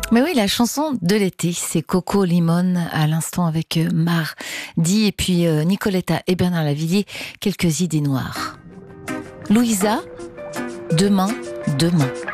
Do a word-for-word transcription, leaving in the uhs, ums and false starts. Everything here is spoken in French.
Mais oui, la chanson de l'été, c'est Coco Limone à l'instant avec euh, Mardi et puis euh, Nicoletta et Bernard Lavillier, quelques idées noires. Louisa, demain, demain.